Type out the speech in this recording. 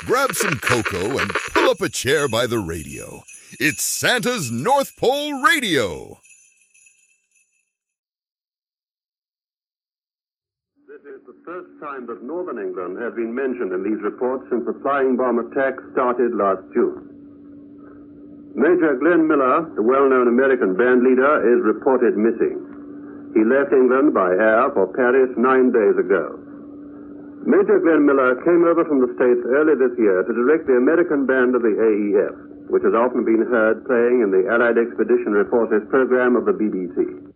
grab some cocoa and pull up a chair by the radio. It's Santa's North Pole Radio. This is the first time that Northern England has been mentioned in these reports since the flying bomb attack started last June. Major Glenn Miller, the well-known American band leader, is reported missing. He left England by air for Paris 9 days ago. Major Glenn Miller came over from the States early this year to direct the American band of the AEF, which has often been heard playing in the Allied Expeditionary Forces program of the BBC.